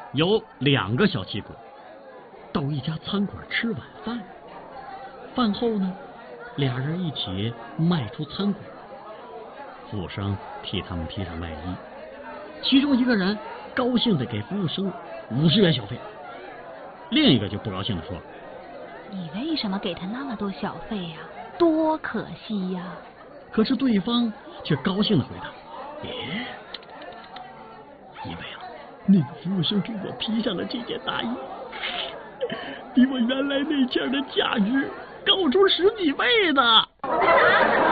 有2个小气鬼到一家餐馆吃晚饭，饭后呢，2人一起迈出餐馆，服务生替他们披上外衣，其中一个人高兴地给服务生50元小费，另一个就不高兴地说： 你为什么给他那么多小费呀？多可惜呀！ 可是对方却高兴地回答：因为啊，那个服务生给我披上了这件大衣，比我原来那件的价值高出10几倍呢。